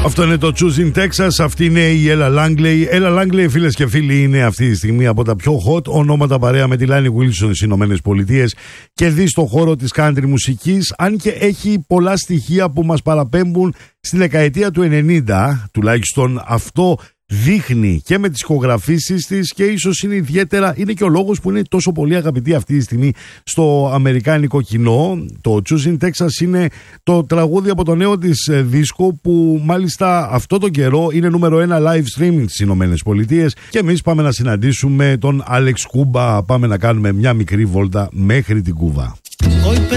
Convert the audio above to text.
Αυτό είναι το Choosing Texas, αυτή είναι η Ella Langley. Ella Langley, φίλες και φίλοι, είναι αυτή τη στιγμή από τα πιο hot ονόματα παρέα με τη Lainey Wilson στις Ηνωμένες Πολιτείες και δει στο χώρο της country μουσικής, αν και έχει πολλά στοιχεία που μας παραπέμπουν στη δεκαετία του 90, τουλάχιστον αυτό δείχνει και με τις ηχογραφήσεις της και ίσως είναι και ο λόγος που είναι τόσο πολύ αγαπητή αυτή τη στιγμή στο αμερικάνικο κοινό. Το Choosing Texas είναι το τραγούδι από το νέο της δίσκο που μάλιστα αυτό το καιρό είναι νούμερο 1 live streaming στις Ηνωμένες Πολιτείες και εμείς πάμε να συναντήσουμε τον Άλεξ Κούμπα, πάμε να κάνουμε μια μικρή βόλτα μέχρι την Κούβα.